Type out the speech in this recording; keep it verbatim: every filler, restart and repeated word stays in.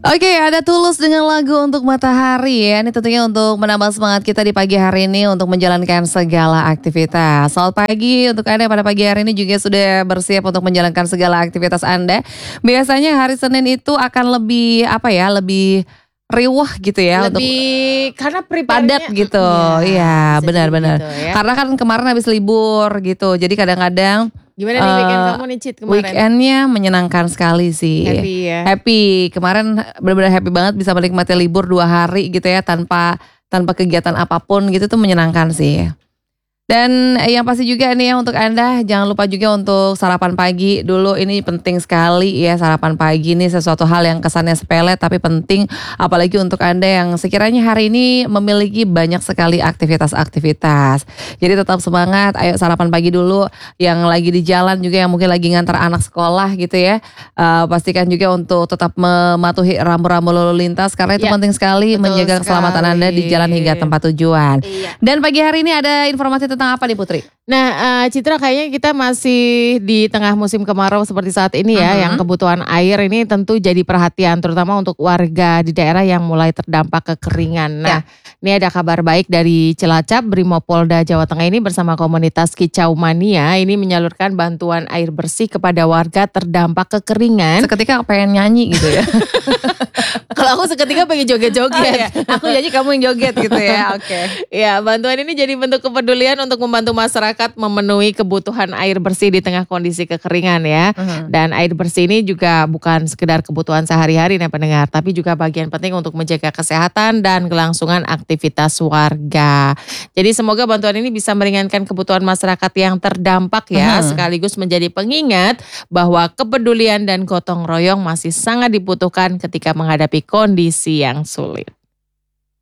Oke, ada Tulus dengan lagu Untuk Matahari ya. Ini tentunya untuk menambah semangat kita di pagi hari ini untuk menjalankan segala aktivitas. Selamat pagi untuk Anda pada pagi hari ini juga sudah bersiap untuk menjalankan segala aktivitas Anda. Biasanya hari Senin itu akan lebih apa ya, lebih riuh gitu ya. Lebih untuk karena padat prepare-nya gitu. Iya, bisa jadi benar-benar. gitu ya. Karena kan kemarin habis libur gitu. Jadi kadang-kadang Gimana nih weekend eh, kamu nih Cid kemarin? weekendnya menyenangkan sekali sih. Happy ya. Happy. Kemarin benar-benar happy banget bisa menikmati libur dua hari gitu ya tanpa tanpa kegiatan apapun gitu tuh menyenangkan sih. Dan yang pasti juga nih ya untuk Anda jangan lupa juga untuk sarapan pagi dulu, ini penting sekali ya. Sarapan pagi ini sesuatu hal yang kesannya sepele tapi penting, apalagi untuk Anda yang sekiranya hari ini memiliki banyak sekali aktivitas-aktivitas. Jadi tetap semangat, ayo sarapan pagi dulu. Yang lagi di jalan juga yang mungkin lagi ngantar anak sekolah gitu ya, uh, pastikan juga untuk tetap mematuhi rambu-rambu lalu lintas karena itu Ya, penting sekali betul menjaga keselamatan sekali. Anda di jalan hingga tempat tujuan. Iya. Dan pagi hari ini ada informasi tentang apa nih Putri? Nah, uh, Citra kayaknya kita masih di tengah musim kemarau seperti saat ini ya, Mhm. yang kebutuhan air ini tentu jadi perhatian terutama untuk warga di daerah yang mulai terdampak kekeringan. Nah, ini ada kabar baik dari Cilacap, Brimopolda Jawa Tengah ini bersama komunitas Kicau Mania ini menyalurkan bantuan air bersih kepada warga terdampak kekeringan. Seketika pengen nyanyi gitu ya. Kalau aku seketika pengen joget-joget. Aku nyanyi kamu yang joget gitu ya. Oke. Ya, bantuan ini jadi bentuk kepedulian untuk membantu masyarakat memenuhi kebutuhan air bersih di tengah kondisi kekeringan ya. Mhm. Dan air bersih ini juga bukan sekedar kebutuhan sehari-hari nih pendengar, tapi juga bagian penting untuk menjaga kesehatan dan kelangsungan aktivitas warga. Jadi semoga bantuan ini bisa meringankan kebutuhan masyarakat yang terdampak ya, Mhm. sekaligus menjadi pengingat bahwa kepedulian dan gotong royong masih sangat dibutuhkan ketika menghadapi kondisi yang sulit.